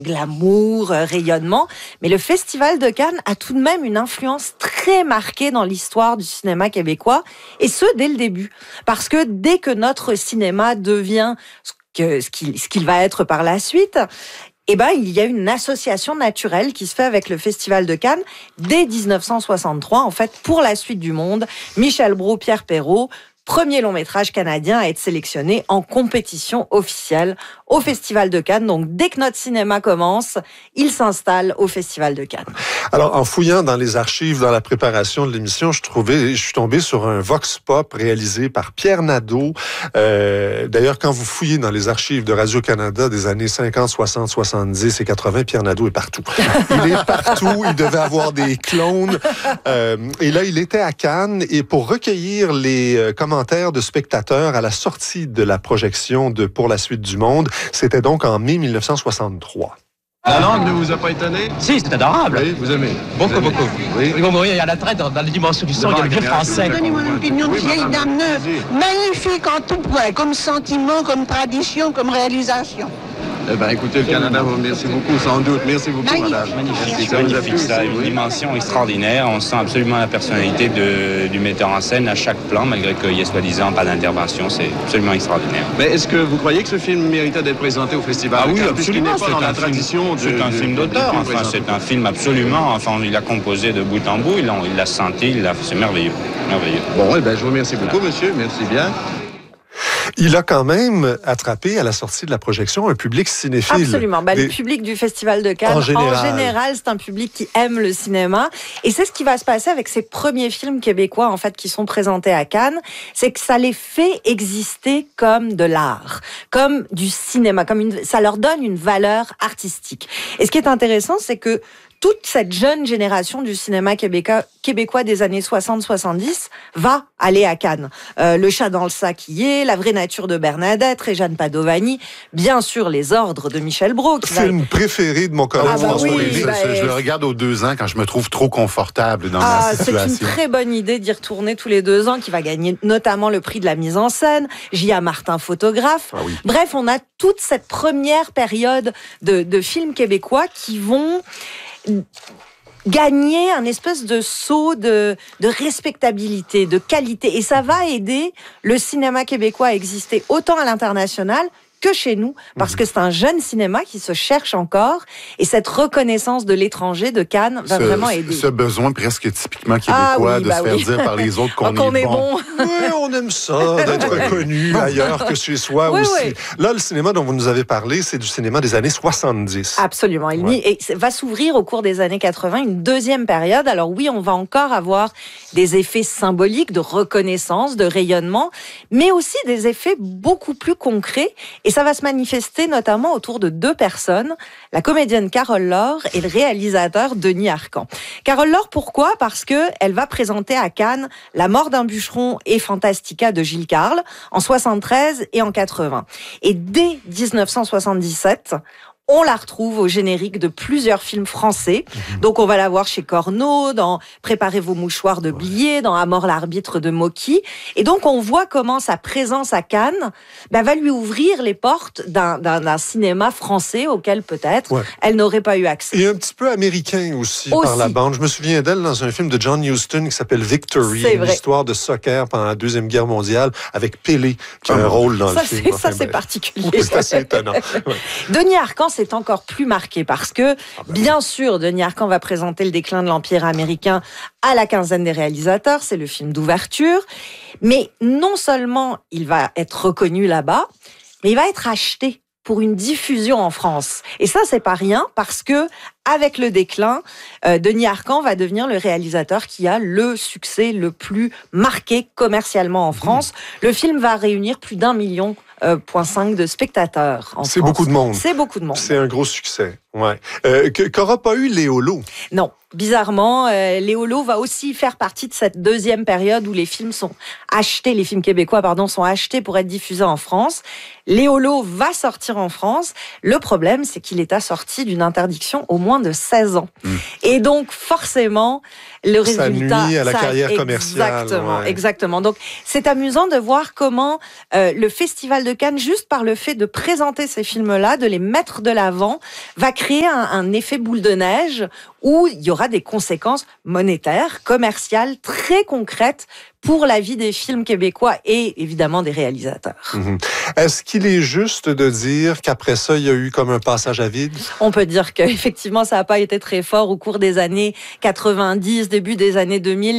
glamour, rayonnement. Mais le Festival de Cannes a tout de même une influence très marquée dans l'histoire du cinéma québécois, et ce, dès le début. Parce que dès que notre cinéma devient ce qu'il va être par la suite, eh ben, il y a une association naturelle qui se fait avec le Festival de Cannes dès 1963, en fait, pour la suite du monde. Michel Brault, Pierre Perrault, premier long métrage canadien à être sélectionné en compétition officielle au Festival de Cannes. Donc, dès que notre cinéma commence, il s'installe au Festival de Cannes. Alors, en fouillant dans les archives, dans la préparation de l'émission, je suis tombé sur un vox pop réalisé par Pierre Nadeau. D'ailleurs, quand vous fouillez dans les archives de Radio-Canada des années 50, 60, 70 et 80, Pierre Nadeau est partout. Il est partout, il devait avoir des clones. Et là, il était à Cannes, et pour recueillir les commentaires de spectateurs à la sortie de la projection de Pour la suite du monde, c'était donc en mai 1963. La langue ne vous a pas étonné? Si, c'est adorable. Oui, vous aimez. Beaucoup. Oui. Ils vont mourir, il y a la traite dans les dimensions du son, il y a le vieux français. Donnez-moi une opinion de vieille dame neuve. Magnifique en tout point, comme sentiment, comme tradition, comme réalisation. Eh bien, écoutez, le Canada vous remercie beaucoup, sans doute. Merci beaucoup, madame. Magnifique. Ça vous a plu, Ça a une dimension extraordinaire. On sent absolument la personnalité du metteur en scène à chaque plan, malgré qu'il y ait soi-disant pas d'intervention. C'est absolument extraordinaire. Mais est-ce que vous croyez que ce film méritait d'être présenté au Festival? Ah oui, puisqu'il n'est absolument. pas dans la tradition C'est un film d'auteur. Enfin, c'est un film absolument. Enfin, il a composé de bout en bout. Il l'a senti. C'est merveilleux. Bon, eh bien, je vous remercie beaucoup, monsieur. Merci bien. Il a quand même attrapé, à la sortie de la projection, un public cinéphile. Absolument. Le public du Festival de Cannes, en général, c'est un public qui aime le cinéma. Et c'est ce qui va se passer avec ces premiers films québécois, en fait, qui sont présentés à Cannes. C'est que ça les fait exister comme de l'art, comme du cinéma, ça leur donne une valeur artistique. Et ce qui est intéressant, c'est que toute cette jeune génération du cinéma québécois des années 60-70 va aller à Cannes. Le chat dans le sac y est, La vraie nature de Bernadette, Réjeanne Padovani, bien sûr Les ordres de Michel Brault. Film préféré de mon collègue François Lévy. Je le regarde aux 2 ans quand je me trouve trop confortable dans ma situation. C'est une très bonne idée d'y retourner tous les 2 ans, qui va gagner notamment le prix de la mise en scène. J.A. Martin, photographe. Ah oui. Bref, on a toute cette première période de films québécois qui vont gagner un espèce de saut de respectabilité, de qualité. Et ça va aider le cinéma québécois à exister autant à l'international que chez nous, parce que c'est un jeune cinéma qui se cherche encore, et cette reconnaissance de l'étranger de Cannes va vraiment aider. Ce besoin presque typiquement québécois de se faire dire par les autres qu'on est bon. Oui, on aime ça, d'être reconnu ailleurs que chez soi aussi. Oui. Là, le cinéma dont vous nous avez parlé, c'est du cinéma des années 70. Absolument. Et va s'ouvrir au cours des années 80 une deuxième période. Alors oui, on va encore avoir des effets symboliques de reconnaissance, de rayonnement, mais aussi des effets beaucoup plus concrets. Et ça va se manifester notamment autour de 2 personnes, la comédienne Carole Laure et le réalisateur Denis Arcand. Carole Laure, pourquoi? Parce que elle va présenter à Cannes La mort d'un bûcheron et Fantastica de Gilles Carle en 73 et en 80. Et dès 1977, on la retrouve au générique de plusieurs films français. Donc, on va la voir chez Corneau, dans Préparez vos mouchoirs de Blier, dans À mort l'arbitre de Mocky. Et donc, on voit comment sa présence à Cannes va lui ouvrir les portes d'un cinéma français auquel, peut-être, elle n'aurait pas eu accès. Et un petit peu américain aussi par la bande. Je me souviens d'elle dans un film de John Huston qui s'appelle Victory, une histoire de soccer pendant la Deuxième Guerre mondiale, avec Pelé, qui a un rôle dans le film. C'est particulier. C'est assez étonnant. Denis Arcand, c'est encore plus marqué parce que, bien sûr, Denis Arcand va présenter le déclin de l'Empire américain à la quinzaine des réalisateurs, c'est le film d'ouverture, mais non seulement il va être reconnu là-bas, mais il va être acheté pour une diffusion en France. Et ça, c'est pas rien, parce que avec le déclin, Denis Arcand va devenir le réalisateur qui a le succès le plus marqué commercialement en France. Le film va réunir plus d'1,5 million de spectateurs en France. C'est beaucoup de monde. C'est beaucoup de monde. C'est un gros succès. Ouais. Qu'aura pas eu Léolo? Non. Bizarrement, Léolo va aussi faire partie de cette deuxième période où les films québécois, sont achetés pour être diffusés en France. Léolo va sortir en France. Le problème, c'est qu'il est assorti d'une interdiction au moins de 16 ans. Et donc, forcément, le résultat... Ça nuit à la carrière commerciale. Exactement. Donc, c'est amusant de voir comment le Festival de Cannes, juste par le fait de présenter ces films-là, de les mettre de l'avant, va créer un effet boule de neige où il y aura des conséquences monétaires, commerciales, très concrètes pour la vie des films québécois et évidemment des réalisateurs. Est-ce qu'il est juste de dire qu'après ça, il y a eu comme un passage à vide? On peut dire qu'effectivement, ça n'a pas été très fort au cours des années 90, début des années 2000.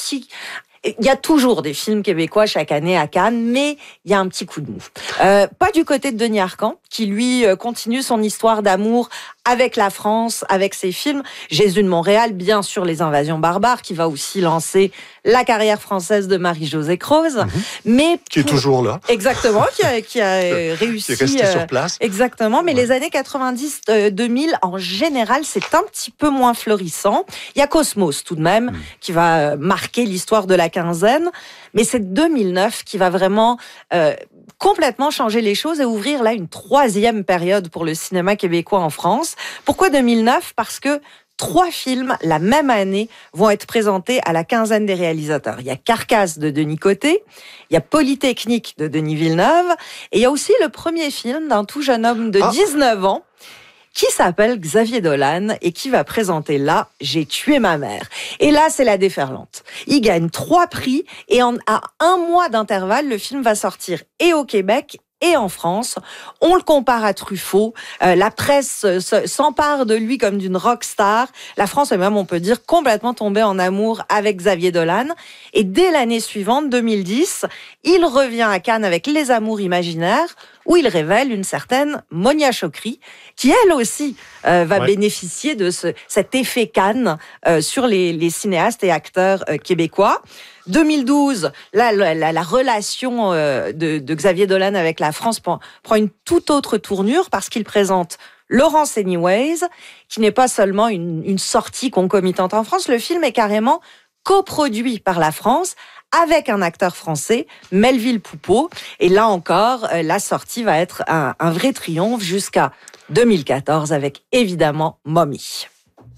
Il y a toujours des films québécois chaque année à Cannes, mais il y a un petit coup de mou. Pas du côté de Denis Arcand, qui lui continue son histoire d'amour avec la France, avec ses films. Jésus de Montréal, bien sûr, Les Invasions barbares, qui va aussi lancer la carrière française de Marie-Josée Croze. Mais qui est toujours là. Exactement, qui a réussi. Qui est resté sur place. Exactement, mais les années 90-2000, en général, c'est un petit peu moins florissant. Il y a Cosmos, tout de même, qui va marquer l'histoire de la quinzaine. Mais c'est 2009 qui va vraiment complètement changer les choses et ouvrir là une troisième période pour le cinéma québécois en France. Pourquoi 2009? Parce que 3 films, la même année, vont être présentés à la quinzaine des réalisateurs. Il y a Carcasse de Denis Côté, il y a Polytechnique de Denis Villeneuve, et il y a aussi le premier film d'un tout jeune homme de 19 ans, qui s'appelle Xavier Dolan et qui va présenter là « J'ai tué ma mère ». Et là, c'est la déferlante. Il gagne 3 prix et à 1 mois d'intervalle, le film va sortir et au Québec et en France. On le compare à Truffaut. La presse s'empare de lui comme d'une rockstar. La France est même, on peut dire, complètement tombée en amour avec Xavier Dolan. Et dès l'année suivante, 2010, il revient à Cannes avec Les Amours imaginaires, où il révèle une certaine Monia Chokri, qui elle aussi va bénéficier de cet effet Cannes sur les cinéastes et acteurs québécois. 2012, là, la relation de Xavier Dolan avec la France prend une toute autre tournure parce qu'il présente Laurence Anyways, qui n'est pas seulement une sortie concomitante en France. Le film est carrément coproduit par la France avec un acteur français, Melville Poupeau. Et là encore, la sortie va être un vrai triomphe jusqu'à 2014 avec évidemment Mommy.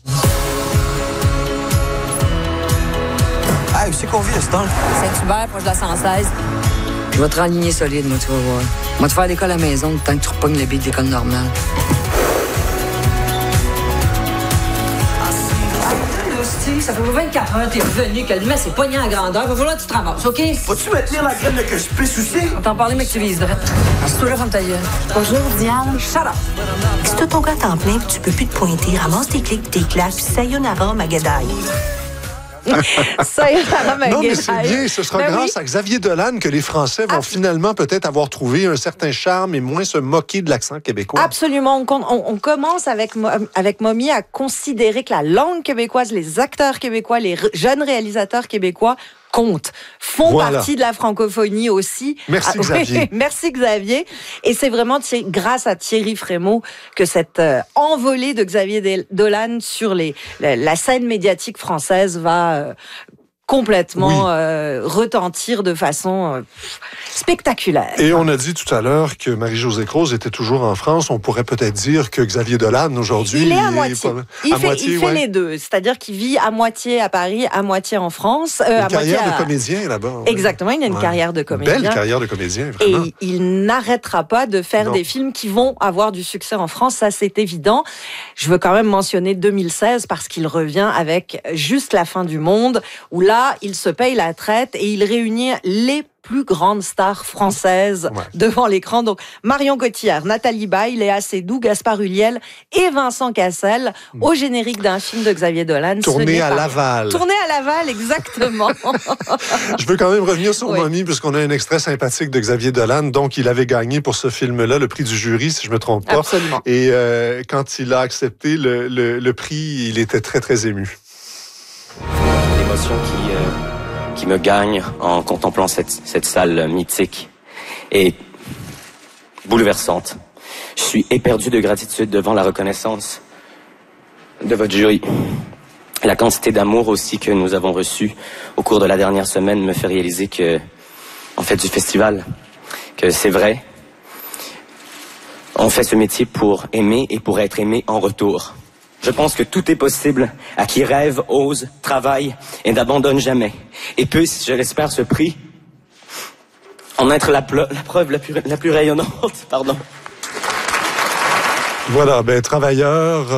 Hey, où c'est qu'on vit, le stand? Saint-Hubert, proche de la 116. Je vais te renligner solide, moi, tu vas voir. Moi, te faire l'école à la maison, tant que tu repognes le billet de l'école normale. Ça fait 24 heures que t'es revenu, que le mess est pogné à grandeur. Va falloir que tu te ramasses, OK? Vas-tu me tenir la graine de que je pisse aussi? On t'en parlait, mais que tu vises droit. Assieds-toi là, ferme ta gueule. Bonjour, Diane. Shut up! Si t'as ton gars à temps plein pis tu peux plus te pointer, ramasse tes clics, tes claques, pis sayonara, Magadaï. Non, mais c'est bien. Ce sera grâce à Xavier Dolan que les Français vont finalement peut-être avoir trouvé un certain charme et moins se moquer de l'accent québécois. Absolument. On commence avec Mommy à considérer que la langue québécoise, les acteurs québécois, les jeunes réalisateurs québécois comptent, font partie de la francophonie aussi. Merci Xavier. Oui, merci Xavier. Et c'est vraiment grâce à Thierry Frémaux que cette envolée de Xavier Dolan sur la scène médiatique française va complètement retentir de façon spectaculaire. Et on a dit tout à l'heure que Marie-Josée Croze était toujours en France. On pourrait peut-être dire que Xavier Dolan, aujourd'hui... Il est à moitié. Il fait les deux. C'est-à-dire qu'il vit à moitié à Paris, à moitié en France. Une carrière de comédien là-bas. Exactement, il a une carrière de comédien. Belle carrière de comédien, vraiment. Et il n'arrêtera pas de faire des films qui vont avoir du succès en France, ça c'est évident. Je veux quand même mentionner 2016 parce qu'il revient avec Juste la fin du monde, où là, il se paye la traite et il réunit les plus grandes stars françaises devant l'écran. Donc, Marion Cotillard, Nathalie Baye, Léa Seydoux, Gaspard Ulliel et Vincent Cassel au générique d'un film de Xavier Dolan. Tourné à Laval. Tourné à Laval, exactement. Je veux quand même revenir sur Mommy, puisqu'on a un extrait sympathique de Xavier Dolan. Donc, il avait gagné pour ce film-là le prix du jury, si je ne me trompe pas. Absolument. Et quand il a accepté le prix, il était très, très ému. L'émotion qui me gagne en contemplant cette salle mythique est bouleversante. Je suis éperdu de gratitude devant la reconnaissance de votre jury. La quantité d'amour aussi que nous avons reçu au cours de la dernière semaine me fait réaliser que, en fait, du festival, que c'est vrai. On fait ce métier pour aimer et pour être aimé en retour. Je pense que tout est possible à qui rêve, ose, travaille et n'abandonne jamais. Et puisse, je l'espère, ce prix en être la preuve la plus rayonnante. Pardon. Voilà, travailleurs...